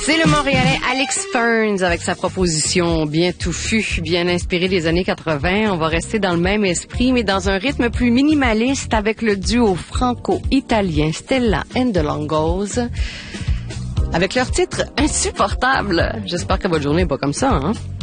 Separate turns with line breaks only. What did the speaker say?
C'est le Montréalais Alex Ferns avec sa proposition bien touffue, bien inspirée des années 80. On va rester dans le même esprit, mais dans un rythme plus minimaliste avec le duo franco-italien Stella and the Longos. Avec leur titre insupportable. J'espère que votre journée n'est pas comme ça, hein?